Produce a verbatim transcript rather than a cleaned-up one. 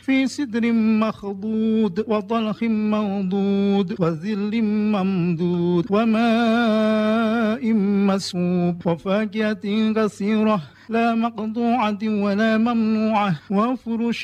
في سدر مخضود وطلخ منضود وظل ممدود وماء مسكوب وفاكهة كثيرة لا مقطوعة ولا ممنوعة وفرش